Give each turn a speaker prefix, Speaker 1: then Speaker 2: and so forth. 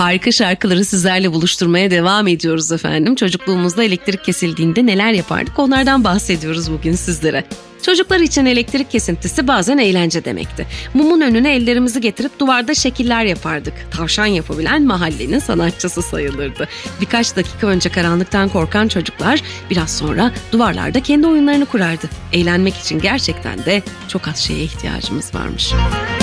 Speaker 1: Harika şarkıları sizlerle buluşturmaya devam ediyoruz efendim. Çocukluğumuzda elektrik kesildiğinde neler yapardık, onlardan bahsediyoruz bugün sizlere. Çocuklar için elektrik kesintisi bazen eğlence demekti. Mumun önüne ellerimizi getirip duvarda şekiller yapardık. Tavşan yapabilen mahallenin sanatçısı sayılırdı. Birkaç dakika önce karanlıktan korkan çocuklar biraz sonra duvarlarda kendi oyunlarını kurardı. Eğlenmek için gerçekten de çok az şeye ihtiyacımız varmış.